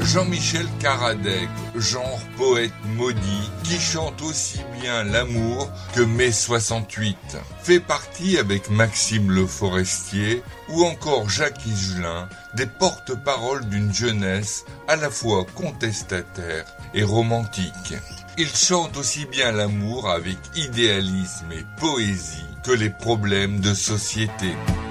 Jean-Michel Karadec, genre poète maudit, qui chante aussi bien l'amour que mai 68, fait partie avec Maxime Le Forestier ou encore Jacques Higelin des porte-paroles d'une jeunesse à la fois contestataire et romantique. Il chante aussi bien l'amour avec idéalisme et poésie que les problèmes de société.